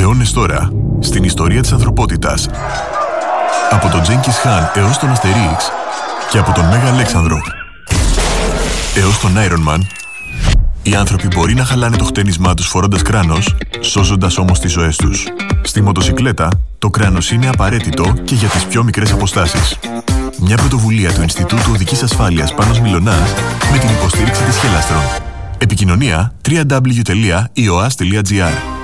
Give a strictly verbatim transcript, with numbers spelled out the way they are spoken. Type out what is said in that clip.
αιώνες τώρα, στην ιστορία της ανθρωπότητας. Από τον Τζένκις Χάν έως τον Αστερίξ και από τον Μέγα Αλέξανδρο έως τον Iron Man, οι άνθρωποι μπορεί να χαλάνε το χτένισμά τους φορώντας κράνος, σώζοντας όμως τις ζωές τους. Στη μοτοσικλέτα, το κράνος είναι απαραίτητο και για τις πιο μικρές αποστάσεις. Μια πρωτοβουλία του Ινστιτούτου Οδικής Ασφάλειας Πάνος Μιλωνάς με την υποστήριξη της Χελάστρον. Επικοινωνία double-u double-u double-u τελεία ι ο ας τελεία τζι άρ.